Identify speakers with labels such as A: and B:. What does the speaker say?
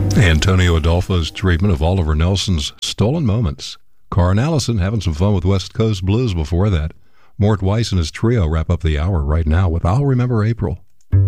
A: Antonio Adolfo's treatment of Oliver Nelson's Stolen Moments. Carr and Allison having some fun with West Coast Blues before that. Mort Weiss and his trio wrap up the hour right now with I'll Remember April.